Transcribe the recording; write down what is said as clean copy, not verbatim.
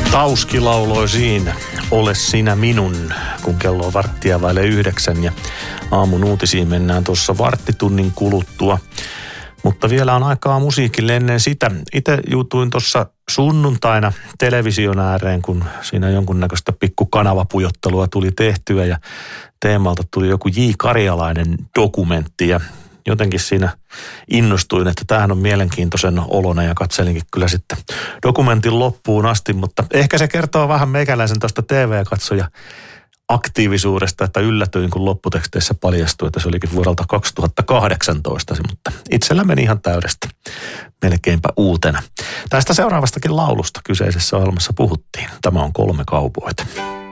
Tauski lauloi siinä, ole sinä minun, kun kello on 8:15 ja aamun uutisiin mennään tuossa varttitunnin kuluttua. Mutta vielä on aikaa musiikille ennen sitä. Itse juutuin tuossa sunnuntaina television ääreen, kun siinä jonkunnäköistä pikku kanavapujottelua tuli tehtyä ja teemalta tuli joku J. Karjalainen dokumentti ja jotenkin siinä innostuin, että tämähän on mielenkiintoisen olona ja katselinkin kyllä sitten dokumentin loppuun asti, mutta ehkä se kertoo vähän meikäläisen tuosta TV-katsoja aktiivisuudesta, että yllätyin, kun lopputeksteissä paljastui, että se olikin vuodelta 2018, mutta itsellä meni ihan täydestä, melkeinpä uutena. Tästä seuraavastakin laulusta kyseisessä ohjelmassa puhuttiin. Tämä on 3 kaupoita.